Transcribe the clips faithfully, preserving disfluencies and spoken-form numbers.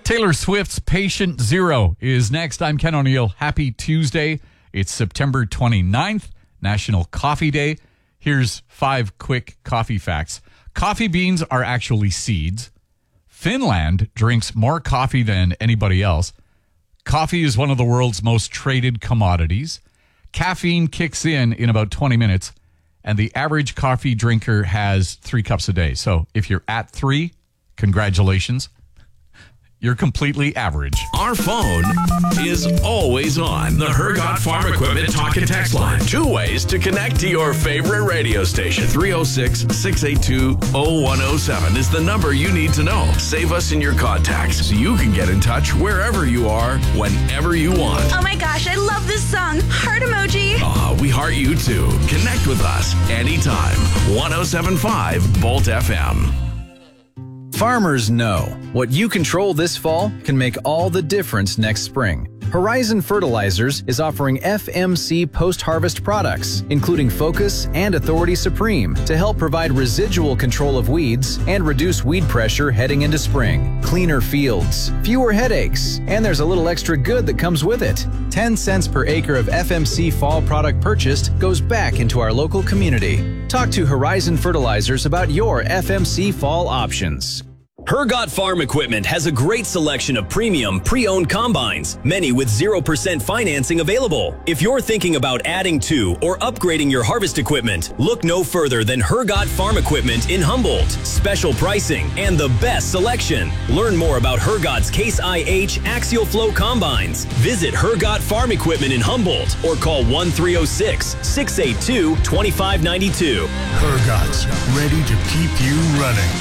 Taylor Swift's Patient Zero is next. I'm Ken O'Neill. Happy Tuesday. It's September twenty-ninth, National Coffee Day. Here's five quick coffee facts. Coffee beans are actually seeds. Finland drinks more coffee than anybody else. Coffee is one of the world's most traded commodities. Caffeine kicks in in about twenty minutes, and the average coffee drinker has three cups a day. So if you're at three, congratulations. You're completely average. Our phone is always on. The Hergot Farm Equipment Talk and Text Line. Two ways to connect to your favorite radio station. three oh six, six eight two, oh one oh seven is the number you need to know. Save us in your contacts so you can get in touch wherever you are, whenever you want. Oh my gosh, I love this song. Heart emoji. Aw, we heart you too. Connect with us anytime. one oh seven point five Bolt F M. Farmers know what you control this fall can make all the difference next spring. Horizon Fertilizers is offering F M C post-harvest products, including Focus and Authority Supreme, to help provide residual control of weeds and reduce weed pressure heading into spring. Cleaner fields, fewer headaches, and there's a little extra good that comes with it. ten cents per acre of F M C fall product purchased goes back into our local community. Talk to Horizon Fertilizers about your F M C fall options. Hergot Farm Equipment has a great selection of premium pre-owned combines, many with zero percent financing available. If you're thinking about adding to or upgrading your harvest equipment, look no further than Hergot Farm Equipment in Humboldt. Special pricing and the best selection. Learn more about Hergot's Case I H Axial Flow Combines. Visit Hergot Farm Equipment in Humboldt or call one three oh six, six eight two, two five nine two. Hergot's, ready to keep you running.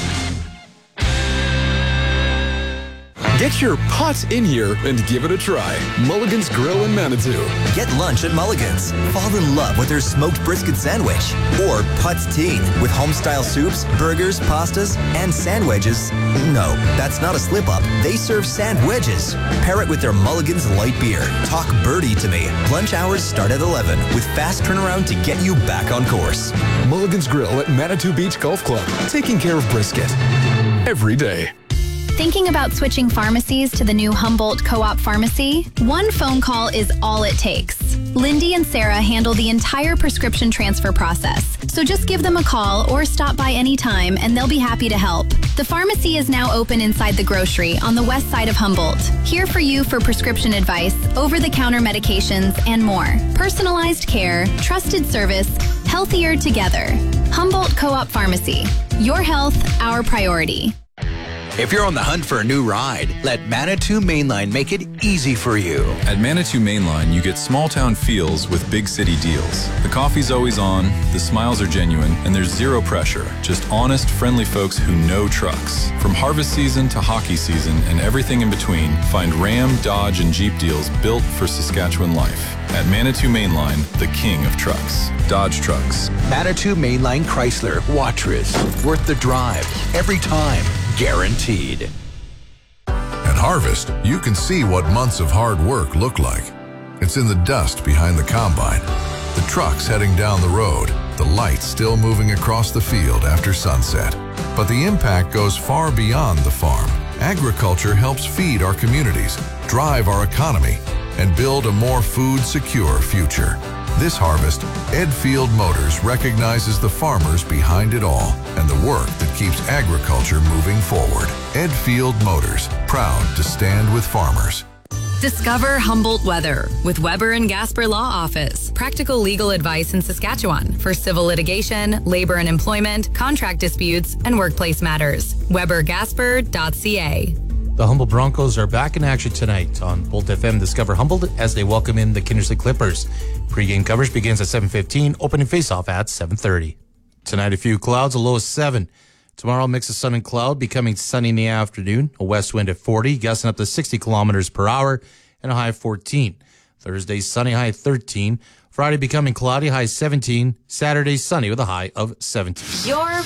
Get your pots in here and give it a try. Mulligan's Grill in Manitou. Get lunch at Mulligan's. Fall in love with their smoked brisket sandwich. Or poutine with home-style soups, burgers, pastas, and sandwiches. No, that's not a slip-up. They serve sandwiches. Pair it with their Mulligan's light beer. Talk birdie to me. Lunch hours start at eleven with fast turnaround to get you back on course. Mulligan's Grill at Manitou Beach Golf Club. Taking care of brisket every day. Thinking about switching pharmacies to the new Humboldt Co-op Pharmacy? One phone call is all it takes. Lindy and Sarah handle the entire prescription transfer process. So just give them a call or stop by anytime and they'll be happy to help. The pharmacy is now open inside the grocery on the west side of Humboldt. Here for you for prescription advice, over-the-counter medications, and more. Personalized care, trusted service, healthier together. Humboldt Co-op Pharmacy. Your health, our priority. If you're on the hunt for a new ride, let Manitou Mainline make it easy for you. At Manitou Mainline, you get small-town feels with big city deals. The coffee's always on, the smiles are genuine, and there's zero pressure. Just honest, friendly folks who know trucks. From harvest season to hockey season and everything in between, find Ram, Dodge, and Jeep deals built for Saskatchewan life. At Manitou Mainline, the king of trucks. Dodge Trucks. Manitou Mainline Chrysler, Watrous. Worth the drive. Every time. Guaranteed. At Harvest, you can see what months of hard work look like. It's in the dust behind the combine, the trucks heading down the road, the lights still moving across the field after sunset. But the impact goes far beyond the farm. Agriculture helps feed our communities, drive our economy, and build a more food-secure future. This harvest, Edfield Motors recognizes the farmers behind it all and the work that keeps agriculture moving forward. Edfield Motors, proud to stand with farmers. Discover Humboldt Weather with Weber and Gasper Law Office. Practical legal advice in Saskatchewan for civil litigation, labor and employment, contract disputes, and workplace matters. Weber Gasper dot C A. The Humboldt Broncos are back in action tonight on Bolt F M. Discover Humboldt as they welcome in the Kindersley Clippers. Pre-game coverage begins at seven fifteen, opening face-off at seven thirty. Tonight, a few clouds, a low of seven. Tomorrow, mix of sun and cloud, becoming sunny in the afternoon. A west wind at forty, gusting up to sixty kilometers per hour, and a high of fourteen. Thursday, sunny, high of thirteen. Friday, becoming cloudy, high seventeen. Saturday, sunny with a high of seventeen. Your